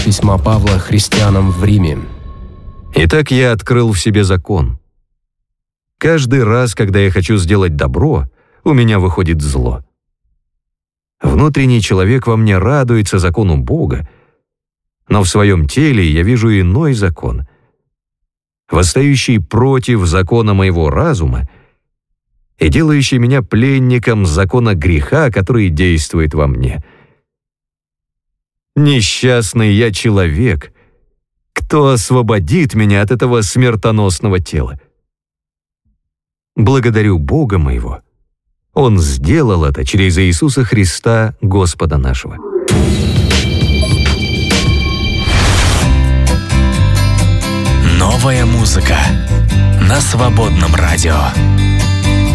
письма Павла христианам в Риме. Итак, я открыл в себе закон. Каждый раз, когда я хочу сделать добро, у меня выходит зло. Внутренний человек во мне радуется закону Бога, но в своем теле я вижу иной закон, восстающий против закона моего разума и делающий меня пленником закона греха, который действует во мне. Несчастный я человек, кто освободит меня от этого смертоносного тела? Благодарю Бога моего. Он сделал это через Иисуса Христа, Господа нашего. Новая музыка на Свободном радио.